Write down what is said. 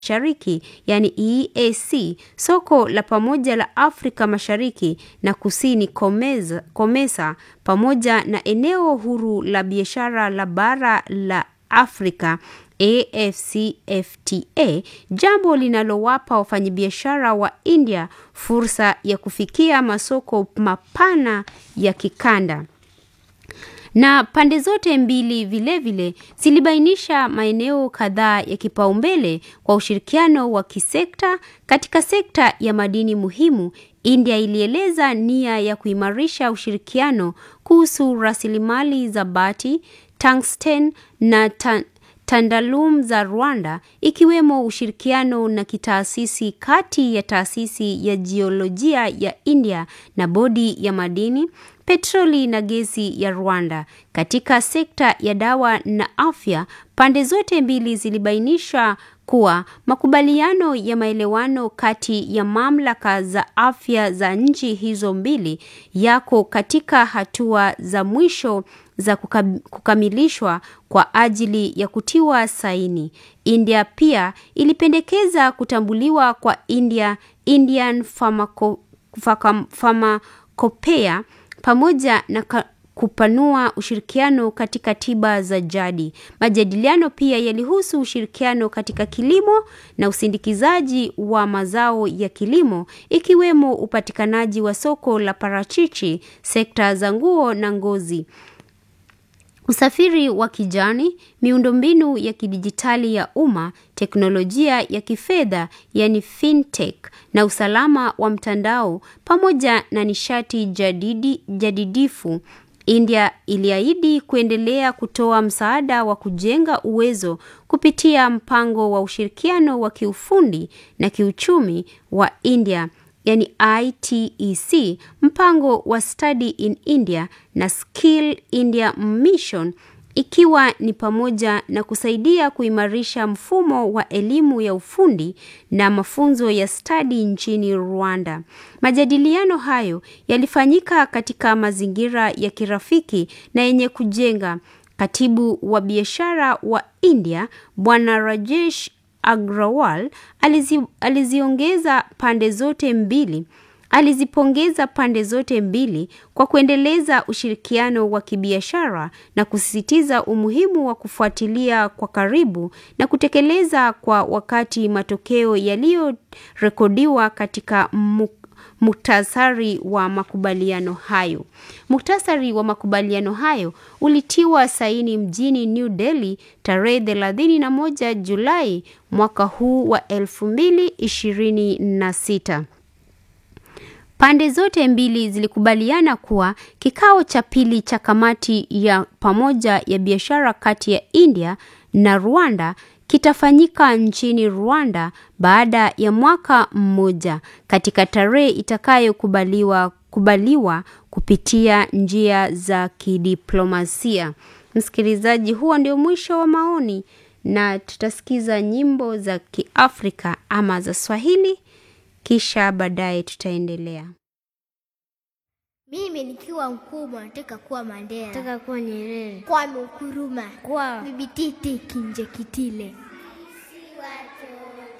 Mashariki, yani EAC, soko la pamoja la Afrika Mashariki na Kusini COMESA, pamoja na eneo huru la biashara la bara la Afrika AfCFTA, jambo linalowapa wafanyabiashara wa India fursa ya kufikia masoko mapana ya kikanda. Na pande zote mbili vile vile zilibainisha maeneo kadhaa ya kipaumbele kwa ushirikiano wa kisekta. Katika sekta ya madini muhimu, India ilieleza nia ya kuimarisha ushirikiano kuhusu rasilimali za bati, tungsten na tantalum za Rwanda, ikiwemo ushirikiano na kitaasisi kati ya taasisi ya jiolojia ya India na bodi ya madini, petroli na gesi ya Rwanda. Katika sekta ya dawa na afya, pande zote mbili zilibainisha kuwa makubaliano ya maelewano kati ya mamlaka za afya za nchi hizo mbili yako katika hatua za mwisho za kukamilishwa kwa ajili ya kutiwa saini. India pia ilipendekeza kutambuliwa kwa Indian Pharmacopoeia pamoja na kupanua ushirikiano katika tiba za jadi. Majadiliano pia yalihusu ushirikiano katika kilimo na usindikizaji wa mazao ya kilimo, ikiwemo upatikanaji wa soko la parachichi, sekta za nguo na ngozi, usafiri wa kijani, miundombinu ya kidijitali ya umma, teknolojia ya kifedha yani fintech na usalama wa mtandao pamoja na nishati jadidifu. India iliahidi kuendelea kutoa msaada wa kujenga uwezo kupitia mpango wa ushirikiano wa kiufundi na kiuchumi wa India, yani ITEC, mpango wa Study in India na Skill India Mission, ikiwa ni pamoja na kusaidia kuimarisha mfumo wa elimu ya ufundi na mafunzo ya stadi nchini Rwanda. Majadiliano hayo yalifanyika katika mazingira ya kirafiki na yenye kujenga. Katibu wa biashara wa India, Bwana Rajesh Agrawal, alizipongeza pande zote mbili kwa kuendeleza ushirikiano wa kibiashara na kusisitiza umuhimu wa kufuatilia kwa karibu na kutekeleza kwa wakati matokeo yaliyorekodiwa katika muktasari wa makubaliano hayo. Muktasari wa makubaliano hayo ulitiwa saini mjini New Delhi tarehe 31 Julai mwaka huu wa 2026. Pande zote mbili zilikubaliana kuwa kikao cha pili cha kamati ya pamoja ya biashara kati ya India na Rwanda kitafanyika nchini Rwanda baada ya mwaka mmoja katika tarehe itakayokubaliwa kupitia njia za kidiplomasia. Msikilizaji, huo ndio mwisho wa maoni na tutasikiza nyimbo za Kiafrika ama za Swahili, kisha baadaye tutaendelea. Mimi nikiwa mkubwa nataka kuwa Mandela, nataka kuwa Nyerere, kwa Nkrumah, kwa Bibi Titi Kinjekitile.